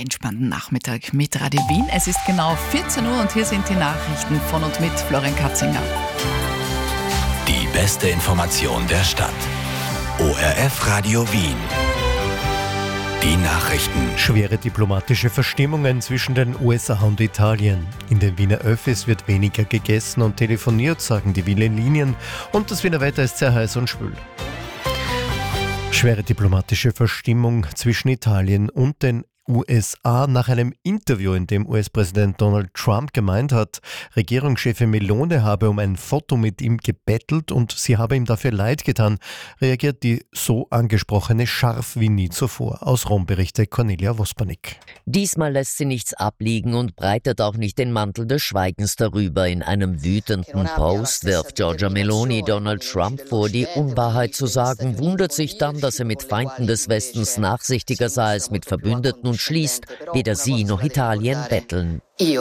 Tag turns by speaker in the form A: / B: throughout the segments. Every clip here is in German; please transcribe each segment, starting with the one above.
A: entspannten Nachmittag mit Radio Wien. Es ist genau 14 Uhr und hier sind die Nachrichten von und mit Florian Katzinger.
B: Die beste Information der Stadt. ORF Radio Wien. Die Nachrichten.
C: Schwere diplomatische Verstimmungen zwischen den USA und Italien. In den Wiener Öffis wird weniger gegessen und telefoniert, sagen die Wiener Linien. Und das Wiener Wetter ist sehr heiß und schwül. Schwere diplomatische Verstimmung zwischen Italien und den USA nach einem Interview, in dem US-Präsident Donald Trump gemeint hat, Regierungschefin Meloni habe um ein Foto mit ihm gebettelt und sie habe ihm dafür leid getan, reagiert die so angesprochene scharf wie nie zuvor. Aus Rom berichtet Cornelia Wospanik.
D: Diesmal lässt sie nichts abliegen und breitet auch nicht den Mantel des Schweigens darüber. In einem wütenden Post wirft Giorgia Meloni Donald Trump vor, die Unwahrheit zu sagen, wundert sich dann, dass er mit Feinden des Westens nachsichtiger sei als mit Verbündeten und schließt, weder sie noch Italien betteln.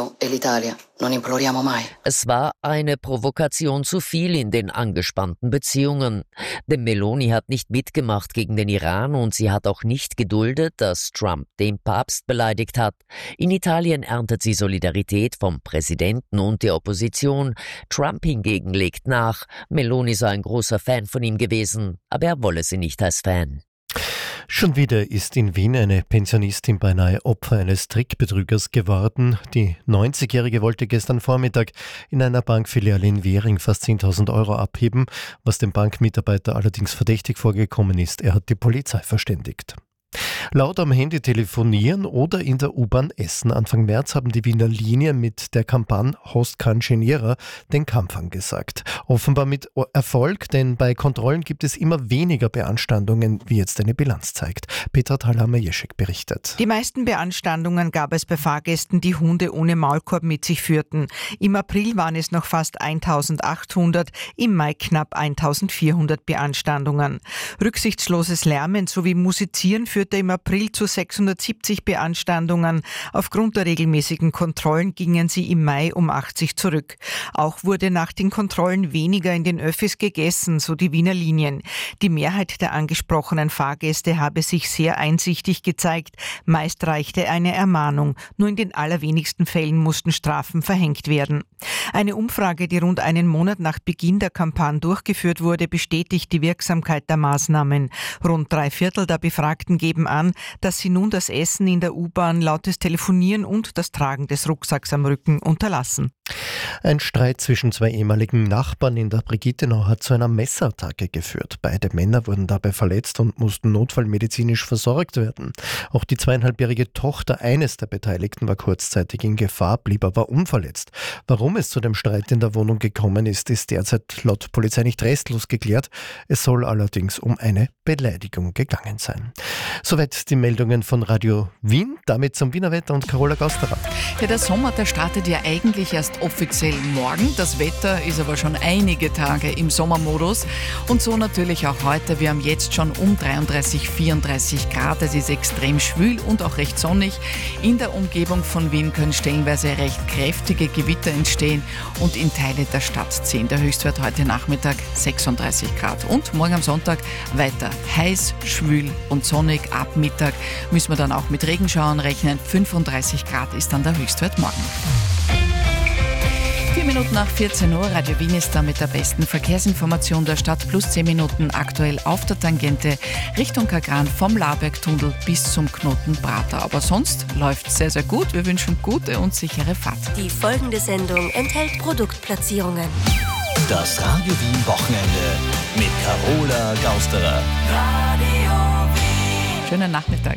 D: Es war eine Provokation zu viel in den angespannten Beziehungen. Denn Meloni hat nicht mitgemacht gegen den Iran und sie hat auch nicht geduldet, dass Trump den Papst beleidigt hat. In Italien erntet sie Solidarität vom Präsidenten und der Opposition. Trump hingegen legt nach. Meloni sei ein großer Fan von ihm gewesen, aber er wolle sie nicht als Fan.
C: Schon wieder ist in Wien eine Pensionistin beinahe Opfer eines Trickbetrügers geworden. Die 90-Jährige wollte gestern Vormittag in einer Bankfiliale in Währing fast 10.000 Euro abheben, was dem Bankmitarbeiter allerdings verdächtig vorgekommen ist. Er hat die Polizei verständigt. Laut am Handy telefonieren oder in der U-Bahn essen. Anfang März haben die Wiener Linien mit der Kampagne Host kann Geniera den Kampf angesagt. Offenbar mit Erfolg, denn bei Kontrollen gibt es immer weniger Beanstandungen, wie jetzt eine Bilanz zeigt. Petra Thalhammer-Jeschek berichtet.
E: Die meisten Beanstandungen gab es bei Fahrgästen, die Hunde ohne Maulkorb mit sich führten. Im April waren es noch fast 1.800, im Mai knapp 1.400 Beanstandungen. Rücksichtsloses Lärmen sowie Musizieren führte im April zu 670 Beanstandungen. Aufgrund der regelmäßigen Kontrollen gingen sie im Mai um 80 zurück. Auch wurde nach den Kontrollen weniger in den Öffis gegessen, so die Wiener Linien. Die Mehrheit der angesprochenen Fahrgäste habe sich sehr einsichtig gezeigt. Meist reichte eine Ermahnung. Nur in den allerwenigsten Fällen mussten Strafen verhängt werden. Eine Umfrage, die rund einen Monat nach Beginn der Kampagne durchgeführt wurde, bestätigt die Wirksamkeit der Maßnahmen. Rund 3/4 der Befragten geben an, dass sie nun das Essen in der U-Bahn, lautes Telefonieren und das Tragen des Rucksacks am Rücken unterlassen.
C: Ein Streit zwischen zwei ehemaligen Nachbarn in der Brigittenau hat zu einer Messerattacke geführt. Beide Männer wurden dabei verletzt und mussten notfallmedizinisch versorgt werden. Auch die 2,5-jährige Tochter eines der Beteiligten war kurzzeitig in Gefahr, blieb aber unverletzt. Warum es zu dem Streit in der Wohnung gekommen ist, ist derzeit laut Polizei nicht restlos geklärt. Es soll allerdings um eine Beleidigung gegangen sein. Soweit die Meldungen von Radio Wien. Damit zum Wiener Wetter und Carola Gausterer.
A: Ja, der Sommer, der startet ja eigentlich erst offiziell morgen. Das Wetter ist aber schon einige Tage im Sommermodus. Und so natürlich auch heute. Wir haben jetzt schon um 33, 34 Grad. Es ist extrem schwül und auch recht sonnig. In der Umgebung von Wien können stellenweise recht kräftige Gewitter entstehen und in Teile der Stadt 10. Der Höchstwert heute Nachmittag 36 Grad. Und morgen am Sonntag weiter heiß, schwül und sonnig. Ab Mittag müssen wir dann auch mit Regenschauern rechnen. 35 Grad ist dann der Höchstwert morgen. 4 Minuten nach 14 Uhr, Radio Wien ist da mit der besten Verkehrsinformation der Stadt, plus 10 Minuten aktuell auf der Tangente Richtung Kagran vom Labergtunnel bis zum Knoten Prater. Aber sonst läuft sehr, sehr gut. Wir wünschen gute und sichere Fahrt.
F: Die folgende Sendung enthält Produktplatzierungen.
B: Das Radio Wien Wochenende mit Carola Gausterer.
A: Schönen Nachmittag.